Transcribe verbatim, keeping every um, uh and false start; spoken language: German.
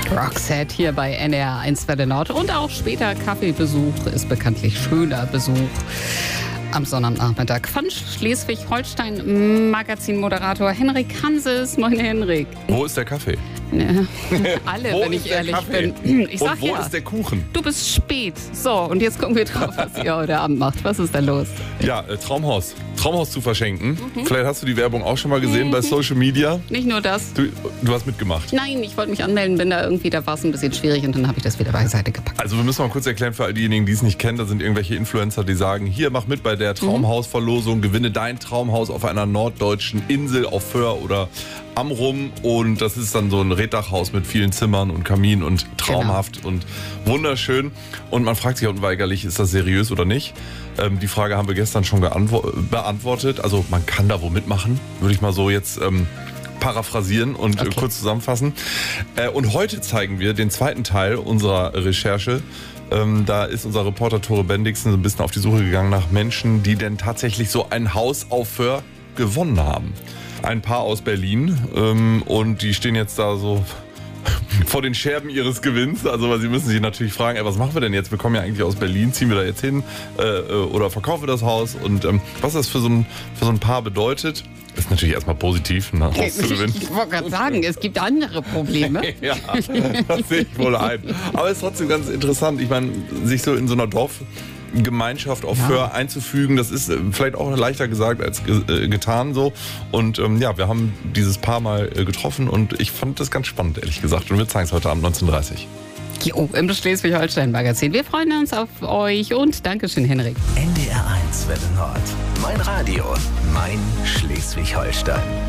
Roxette hier bei N D R eins Welle Nord. Und auch später Kaffeebesuch ist bekanntlich schöner Besuch. Am Sonnabendnachmittag von Schleswig-Holstein Magazinmoderator Henrik Hanses. Moin Henrik. Wo ist der Kaffee? Ne, alle, wenn ich ehrlich Kaffee? bin. Ich sag und wo ja, ist der Kuchen? du bist spät. So, und jetzt gucken wir drauf, was ihr heute Abend macht. Was ist da los? Ja, äh, Traumhaus. Traumhaus zu verschenken. Mhm. Vielleicht hast du die Werbung auch schon mal gesehen mhm. bei Social Media. Nicht nur das. Du, du hast mitgemacht. Nein, ich wollte mich anmelden, bin da irgendwie, da war es ein bisschen schwierig und dann habe ich das wieder beiseite gepackt. Also wir müssen mal kurz erklären für all diejenigen, die es nicht kennen. Da sind irgendwelche Influencer, die sagen, hier, mach mit bei der Traumhausverlosung, gewinne dein Traumhaus auf einer norddeutschen Insel auf Föhr oder Amrum. Und das ist dann so ein Reddachhaus mit vielen Zimmern und Kamin und traumhaft genau. und wunderschön. Und man fragt sich unweigerlich, ist das seriös oder nicht? Ähm, die Frage haben wir gestern schon beantwortet. Also man kann da wo mitmachen, würde ich mal so jetzt ähm, paraphrasieren und okay. kurz zusammenfassen. Äh, und heute zeigen wir den zweiten Teil unserer Recherche. Ähm, da ist unser Reporter Tore Bendixen so ein bisschen auf die Suche gegangen nach Menschen, die denn tatsächlich so ein Haus auf Föhr gewonnen haben. Ein Paar aus Berlin ähm, und die stehen jetzt da so vor den Scherben ihres Gewinns. Also weil sie müssen sich natürlich fragen, ey, was machen wir denn jetzt? Wir kommen ja eigentlich aus Berlin, ziehen wir da jetzt hin äh, oder verkaufen wir das Haus? Und ähm, was das für so ein, für so ein Paar bedeutet, ist natürlich erstmal positiv, ein Haus zu gewinnen. Ich wollte gerade sagen, es gibt andere Probleme. Ja, das sehe ich wohl ein. Aber es ist trotzdem ganz interessant. Ich meine, sich so in so einer Dorfgemeinschaft auf ja. Föhr einzufügen, das ist vielleicht auch leichter gesagt als ge- getan so. Und ähm, ja, wir haben dieses Paar mal äh, getroffen und ich fand das ganz spannend, ehrlich gesagt. Und wir zeigen es heute Abend neunzehn Uhr dreißig. Jo, im Schleswig-Holstein-Magazin. Wir freuen uns auf euch und Dankeschön, Henrik. N D R eins Welle Nord. Mein Radio, mein Schleswig-Holstein.